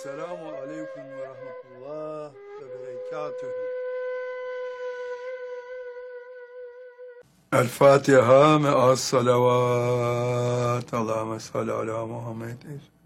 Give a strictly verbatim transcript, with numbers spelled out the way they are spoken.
Selamu aleyküm ve rahmetullah ve berekatühü. El Fatiha me'as salavat. Allahümme salli ala Muhammed.